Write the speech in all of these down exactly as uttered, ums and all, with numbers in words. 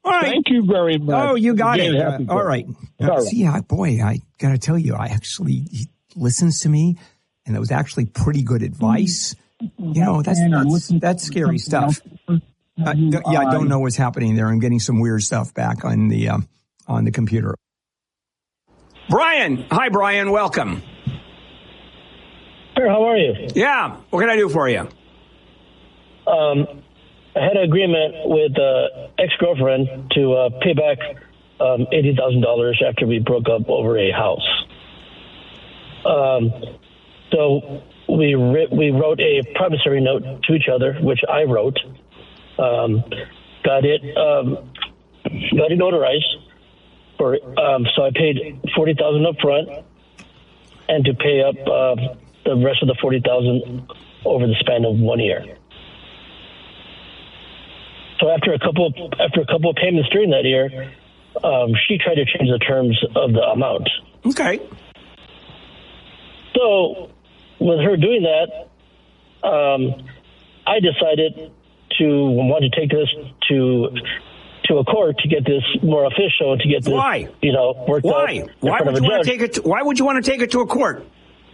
All right. Thank you very much. Oh, you got Again, it. Uh, happy all birthday. right. All right. See, I, boy, I got to tell you, I actually, he listens to me, and that was actually pretty good advice. You know, that's that's, that's scary stuff. Uh, yeah, I don't know what's happening there. I'm getting some weird stuff back on the um, on the computer. Brian. Hi, Brian. Welcome. Sure, how are you? Yeah. What can I do for you? Um, I had an agreement with uh, ex-girlfriend to uh, pay back um, eighty thousand dollars after we broke up over a house. Um, so we ri- we wrote a promissory note to each other, which I wrote. Um, got it um, got it notarized. For um, so I paid forty thousand dollars up front, and to pay up uh, the rest of the forty thousand dollars over the span of one year. So after a couple after a couple of payments during that year, um, she tried to change the terms of the amount. Okay. So with her doing that, um, I decided to want to take this to to a court to get this more official and to get this, why? you know, worked why? out in Why front would of you a want judge. to take it? To, why would you want to take it to a court?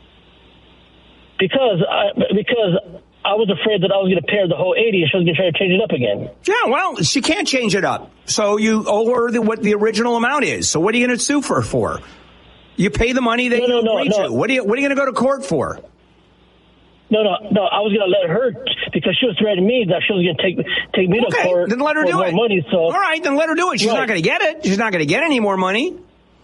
Because I because I was afraid that I was going to pay her the whole eighty, and she was going to try to change it up again. Yeah, well, she can't change it up. So you owe her the, what the original amount is. So what are you going to sue for for? You pay the money that No, you no, no, agreed no. to. What are you What are you going to go to court for? No, no, no. I was going to let her because she was threatening me that she was going to take take me Okay, to court then let her for do more it. money. So all right, then let her do it. She's Right. not going to get it. She's not going to get any more money.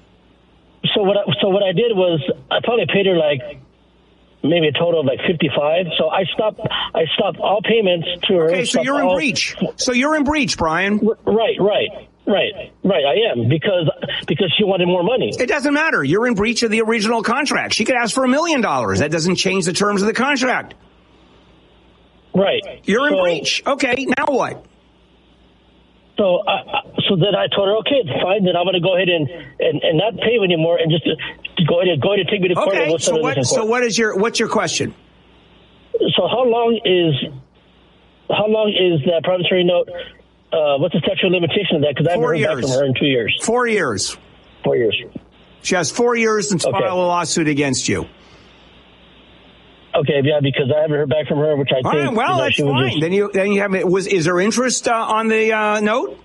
So what? I, so what I did was I probably paid her like maybe a total of like fifty-five. So I stopped. I stopped all payments to her. Okay, so stopped you're in all- breach. So you're in breach, Brian. Right, right, right, right. I am because because she wanted more money. It doesn't matter. You're in breach of the original contract. She could ask for a million dollars. That doesn't change the terms of the contract. Right. You're in So- breach. Okay, now what? So, I, I- so then I told her, okay, fine. Then I'm going to go ahead and, and, and not pay anymore, and just to, to go ahead and go ahead and take me to court. and Okay, we'll so settle this what? in So court. what is your what's your question? So how long is how long is that promissory note? Uh, what's the statute of limitation of that? Because I haven't Four heard back years. from her in two years. Four years. Four years. She has four years to Okay. file a lawsuit against you. Okay, yeah, because I haven't heard back from her, which I All think. right, well, you know, that's she was fine. just- Then you then you have was is there interest uh, on the uh, note?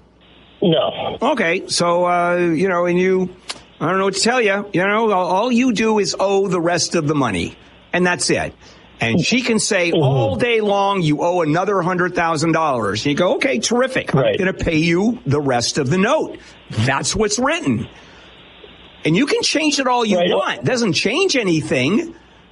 No. Okay, so uh, you know, and you, I don't know what to tell you. You know, all, all you do is owe the rest of the money, and that's it. And she can say Mm-hmm. all day long, you owe another hundred thousand dollars. You go, okay, terrific. Right. I'm going to pay you the rest of the note. That's what's written, and you can change it all you Right. want. It doesn't change anything.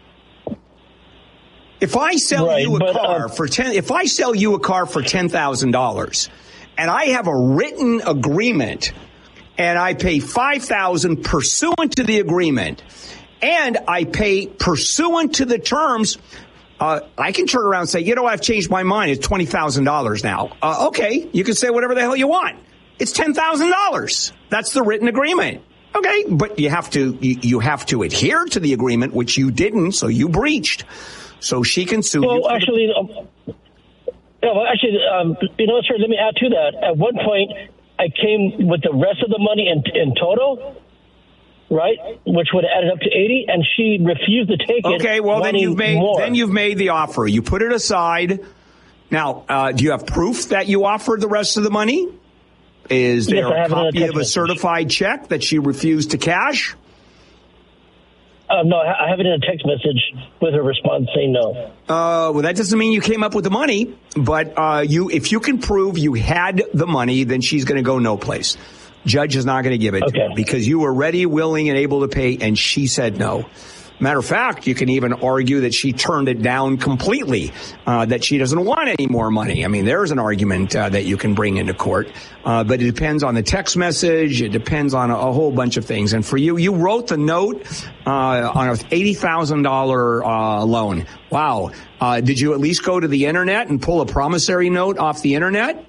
If I sell Right, you a but, car uh, for ten, if I sell you a car for ten thousand dollars, and I have a written agreement, and I pay five thousand pursuant to the agreement, and I pay pursuant to the terms, uh, I can turn around and say, you know, I've changed my mind. It's twenty thousand dollars now. Uh, okay, you can say whatever the hell you want. It's ten thousand dollars. That's the written agreement. Okay, but you have to you, you have to adhere to the agreement, which you didn't, so you breached. So she can sue you. Well, for the- actually, um, yeah, well, actually, um, you know, sir, let me add to that. At one point, I came with the rest of the money in, in total, right, which would have added up to eighty, and she refused to take it. Okay, well then wanting you've made more. then you've made the offer. You put it aside. Now, uh, do you have proof that you offered the rest of the money? Is Yes, there I a have it in a copy text of a message. certified check that she refused to cash? Uh, no, I have it in a text message with her response saying no. Uh, well, that doesn't mean you came up with the money, but uh, you, if you can prove you had the money, then she's going to go no place. Judge is not going to give it to Okay. her because you were ready, willing, and able to pay, and she said no. Matter of fact, you can even argue that she turned it down completely, uh, that she doesn't want any more money. I mean, there's an argument uh, that you can bring into court, uh, but it depends on the text message. It depends on a, a whole bunch of things. And for you, you wrote the note uh, on an eighty thousand dollars uh, loan. Wow. Uh, did you at least go to the internet and pull a promissory note off the internet?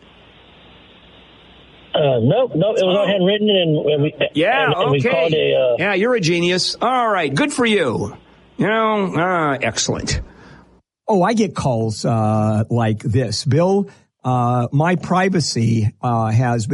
Uh, no, no, it was all handwritten, and, and we Yeah, and, and we okay. called a. Uh, yeah, you're a genius. All right, good for you. You know, uh, excellent. Oh, I get calls uh, like this. Bill, uh, my privacy uh, has been